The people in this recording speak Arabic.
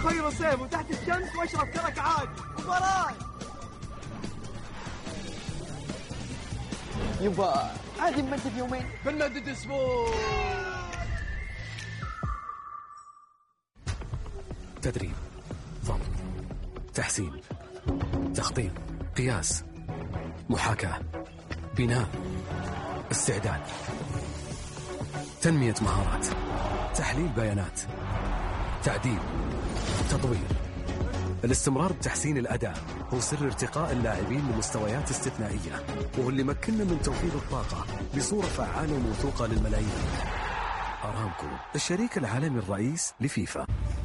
خير صيف وتحت الشمس واشرب كرك عاد. مباراة يبا عادي نمدد يومين. بنمدد اسبوع. تدريب، ضبط، تحسين، تخطيط، قياس، محاكاة، بناء، استعداد، تنمية مهارات، تحليل بيانات، تعديل، تطوير. الاستمرار بتحسين الأداء هو سر ارتقاء اللاعبين لمستويات استثنائية، وهو اللي مكننا من توفير الطاقة بصورة فعالة وموثوقة للملايين. أرامكو، الشريك العالمي الرئيس لفيفا.